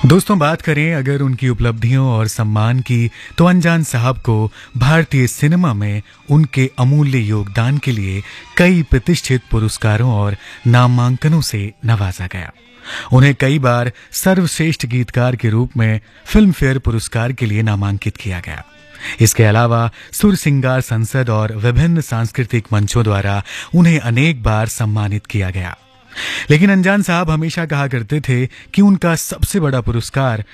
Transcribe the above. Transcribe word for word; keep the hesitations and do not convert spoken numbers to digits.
दोस्तों, बात करें अगर उनकी उपलब्धियों और सम्मान की, तो अनजान साहब को भारतीय सिनेमा में उनके अमूल्य योगदान के लिए कई प्रतिष्ठित पुरस्कारों और नामांकनों से नवाजा गया। उन्हें कई बार सर्वश्रेष्ठ गीतकार के रूप में फिल्म फेयर पुरस्कार के लिए नामांकित किया गया। इसके अलावा सुर सिंगार संसद और विभिन्न सांस्कृतिक मंचों द्वारा उन्हें अनेक बार सम्मानित किया गया। लेकिन अनजान साहब हमेशा कहा करते थे कि उनका सबसे बड़ा पुरस्कार